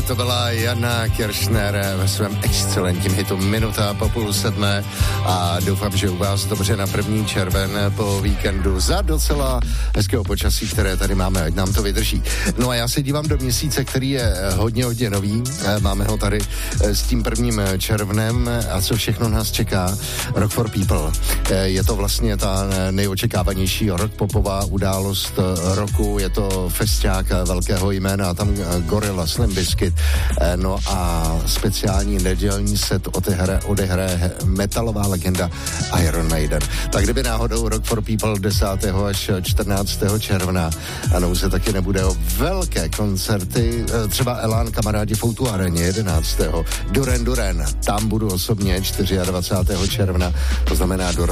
to byla Jana Kiršner ve svém excelentním hitu Minuta po 6:30 a doufám, že u vás dobře na 1. červen po víkendu za docela hezkého počasí, které tady máme, ať nám to vydrží. No a já se dívám do měsíce, který je hodně nový, máme ho tady s tím 1. červnem a co všechno nás čeká. Rock for People. Je to vlastně ta nejočekávanější rockpopová událost roku, je to festiák velkého jména, tam Gorilla, Slim Bizkit, no a speciální nedělní set odehraje metalová legenda Iron Maiden. Tak kdyby náhodou Rock for People 10. až 14. června a nouze taky nebude o velké koncerty, třeba Elán kamarádi v O2 Areně 11. Duran, tam budu osobně 24. června, to znamená do